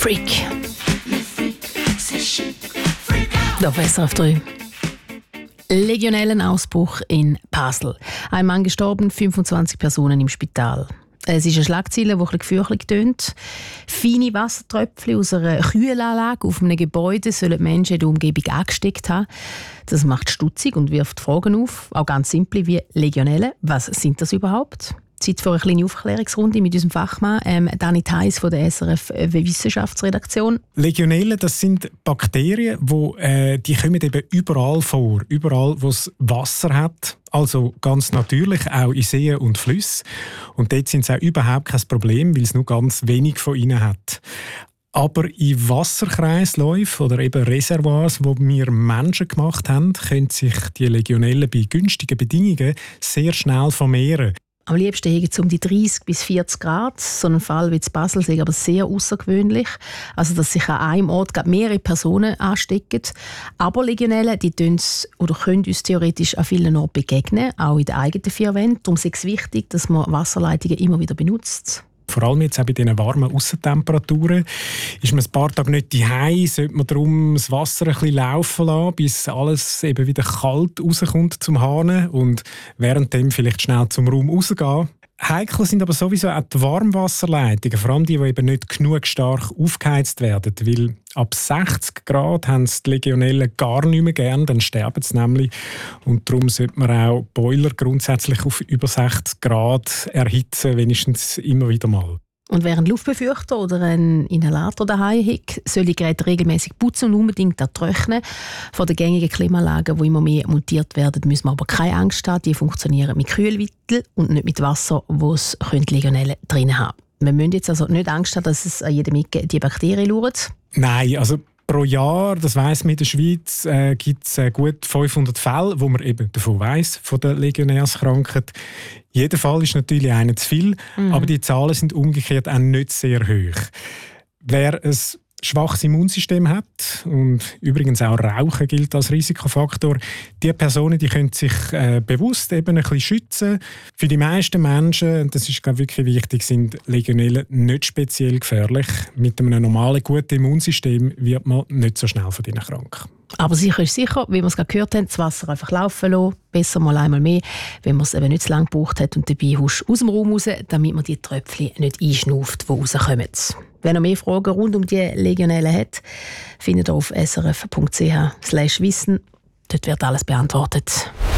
Freak. Da auf SRF 3. Legionellenausbruch in Basel. Ein Mann gestorben, 25 Personen im Spital. Es ist eine Schlagzeile, die ein bisschen gefürchtig tönt. Feine Wassertröpfchen aus einer Kühlanlage auf einem Gebäude sollen die Menschen in der Umgebung angesteckt haben. Das macht stutzig und wirft Fragen auf, auch ganz simple wie Legionellen. Was sind das überhaupt? Zeit für eine kleine Aufklärungsrunde mit unserem Fachmann Dani Theis von der SRF Wissenschaftsredaktion. Legionellen, das sind Bakterien, die kommen eben überall vor. Überall, wo es Wasser hat. Also ganz natürlich auch in Seen und Flüssen. Und dort sind es auch überhaupt kein Problem, weil es nur ganz wenig von ihnen hat. Aber in Wasserkreisläufen oder eben Reservoirs, die wir Menschen gemacht haben, können sich die Legionellen bei günstigen Bedingungen sehr schnell vermehren. Am liebsten hegen es um die 30 bis 40 Grad. So ein Fall wie in Basel ist aber sehr außergewöhnlich. Also, dass sich an einem Ort mehrere Personen anstecken. Aber Legionellen, die können uns theoretisch an vielen Orten begegnen, auch in den eigenen vier Wänden. Darum ist es wichtig, dass man Wasserleitungen immer wieder benutzt. Vor allem jetzt auch bei diesen warmen Aussentemperaturen. Ist man ein paar Tage nicht daheim, sollte man darum das Wasser ein bisschen laufen lassen, bis alles eben wieder kalt rauskommt zum Hahn und währenddem vielleicht schnell zum Raum rausgehen. Heikel sind aber sowieso auch die Warmwasserleitungen, vor allem die eben nicht genug stark aufgeheizt werden, weil ab 60 Grad haben es die Legionellen gar nicht mehr gern, dann sterben sie nämlich. Und darum sollte man auch Boiler grundsätzlich auf über 60 Grad erhitzen, wenigstens immer wieder mal. Und wer einen Luftbefeuchter oder einen Inhalator daheim hat, soll die Geräte regelmäßig putzen und unbedingt auch trocknen. Von den gängigen Klimaanlagen, die immer mehr montiert werden, müssen wir aber keine Angst haben. Die funktionieren mit Kühlmittel und nicht mit Wasser, wo es Legionellen drin haben. Wir müssen jetzt also nicht Angst haben, dass es an jedem Ecke die Bakterien lauern. Nein, also pro Jahr, das weiss man in der Schweiz, gibt es gut 500 Fälle, wo man eben davon weiss, von der Legionärskrankheit. Jeder Fall ist natürlich einer zu viel, aber die Zahlen sind umgekehrt auch nicht sehr hoch. Wer ein schwaches Immunsystem hat und übrigens auch Rauchen gilt als Risikofaktor, die Personen, die können sich bewusst eben ein bisschen schützen. Für die meisten Menschen, das ist glaube ich, wirklich wichtig, sind Legionellen nicht speziell gefährlich. Mit einem normalen, guten Immunsystem wird man nicht so schnell von ihnen krank. Aber sicher ist sicher, wie wir es gerade gehört haben, das Wasser einfach laufen lassen. Besser mal einmal mehr, wenn man es eben nicht zu lange gebraucht hat und dabei husch aus dem Raum raus, damit man die Tröpfchen nicht einschnauft, die rauskommen. Wer noch mehr Fragen rund um die Legionellen hat, findet ihr auf srf.ch/wissen. Dort wird alles beantwortet.